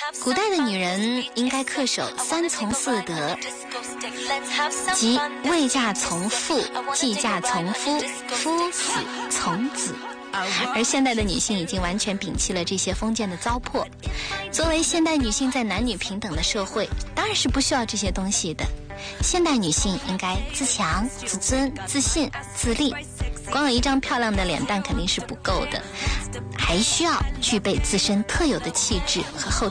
古代的女人应该恪守3从4德，即未嫁从父，继嫁从夫，夫死从子。而现代的女性已经完全摒弃了这些封建的糟粕。作为现代女性在男女平等的社会，当然是不需要这些东西的。现代女性应该自强、自尊、自信、自立。光有一张漂亮的脸蛋肯定是不够的，还需要具备自身特有的气质和后